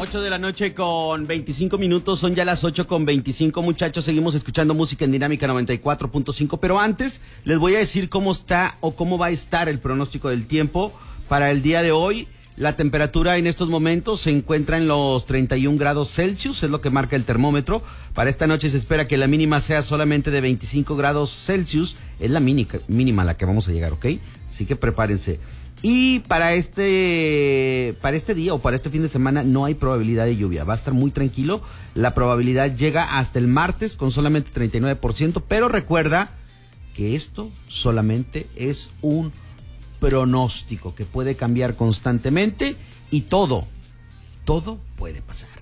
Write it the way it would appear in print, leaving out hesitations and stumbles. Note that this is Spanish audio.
8 de la noche con 25 minutos, son ya las 8 con 25, muchachos, seguimos escuchando música en Dinámica 94.5, pero antes les voy a decir cómo está o cómo va a estar el pronóstico del tiempo para el día de hoy. La temperatura en estos momentos se encuentra en los 31 grados Celsius, es lo que marca el termómetro. Para esta noche se espera que la mínima sea solamente de 25 grados Celsius, es la mínima a la que vamos a llegar, ¿ok? Así que prepárense. Y para este día o para este fin de semana no hay probabilidad de lluvia, va a estar muy tranquilo. La probabilidad llega hasta el martes con solamente 39%, pero recuerda que esto solamente es un pronóstico que puede cambiar constantemente y todo puede pasar.